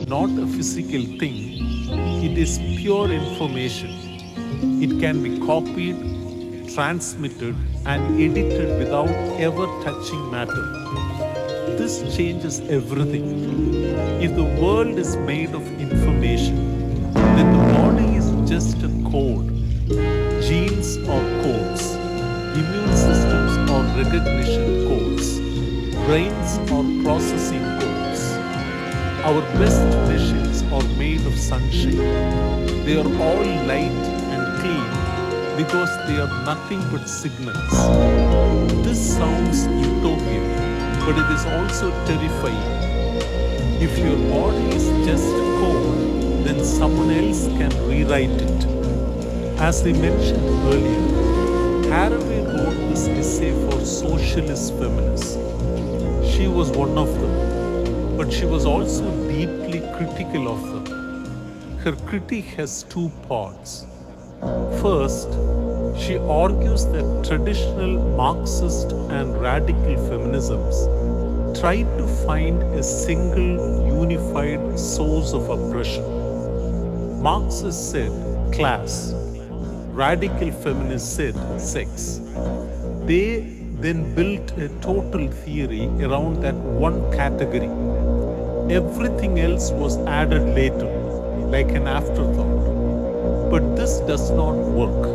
not a physical thing, it is pure information. It can be copied, transmitted, and edited without ever touching matter. This changes everything. If the world is made of information, then the body is just a code. Genes or codes, immune systems or recognition codes, brains or processing codes. Our best machines are made of sunshine. They are all light and clean because they are nothing but signals. This sounds utopian, but it is also terrifying. If your body is just code, then someone else can rewrite it. As I mentioned earlier, Haraway wrote this essay for socialist feminists. She was one of them, but she was also deeply critical of them. Her critique has two parts. First, she argues that traditional Marxist and radical feminisms tried to find a single unified source of oppression. Marxists said class, radical feminists said sex. They then built a total theory around that one category. Everything else was added later, like an afterthought. But this does not work.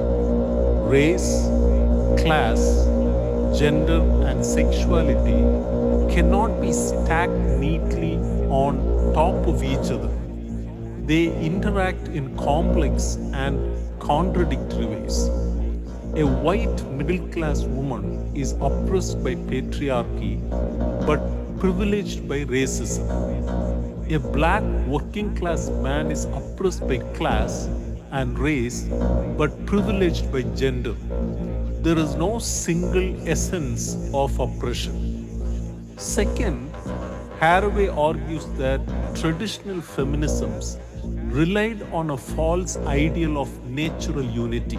Race, class, gender, and sexuality cannot be stacked neatly on top of each other. They interact in complex and contradictory ways. A white middle-class woman is oppressed by patriarchy but privileged by racism. A black working-class man is oppressed by class and race but privileged by gender. There is no single essence of oppression. Second, Haraway argues that traditional feminisms relied on a false ideal of natural unity.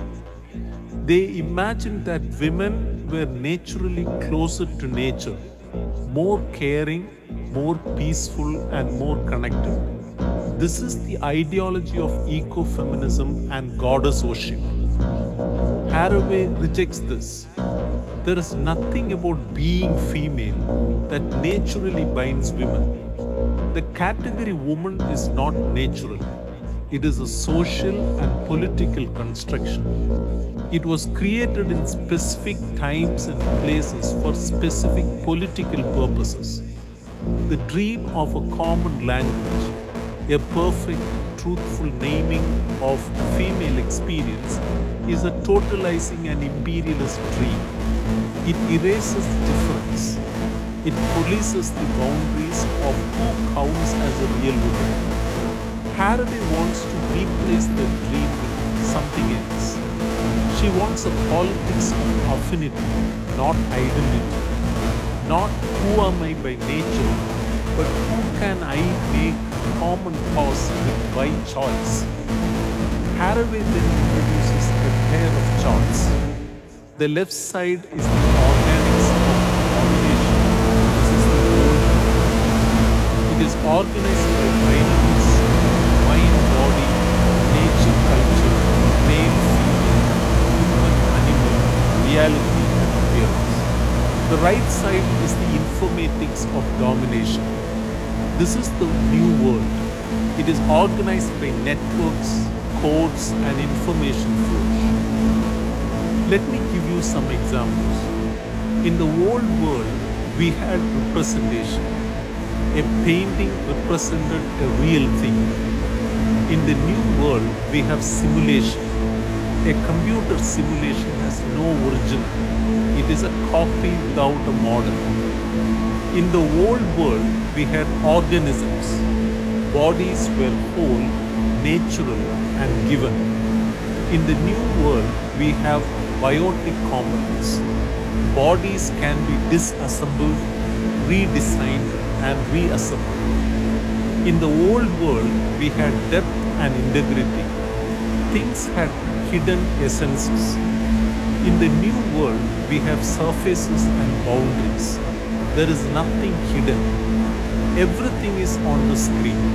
They imagined that women were naturally closer to nature, more caring, more peaceful, and more connected. This is the ideology of ecofeminism and goddess worship. Haraway rejects this. There is nothing about being female that naturally binds women. The category woman is not natural. It is a social and political construction. It was created in specific times and places for specific political purposes. The dream of a common language, a perfect, truthful naming of female experience, is a totalizing and imperialist dream. It erases difference. It polices the boundaries of who counts as a real woman. Haraway wants to replace the dream with something else. She wants a politics of affinity, not identity. Not who am I by nature, but who can I make common cause with by choice. Haraway then introduces a pair of charts. The left side is the organics of domination. This is the whole. It is organized by binaries, mind, body, nature, culture, male, female, human, animal, reality, and appearance. The right side is the informatics of domination. This is the new world. It is organized by networks, codes, and information flows. Let me give you some examples. In the old world, we had representation. A painting represented a real thing. In the new world, we have simulation. A computer simulation has no original. It is a copy without a model. In the old world, we had organisms. Bodies were whole, natural, and given. In the new world, we have biotic components. Bodies can be disassembled, redesigned, and reassembled. In the old world, we had depth and integrity. Things had hidden essences. In the new world, we have surfaces and boundaries. There is nothing hidden. Everything is on the screen.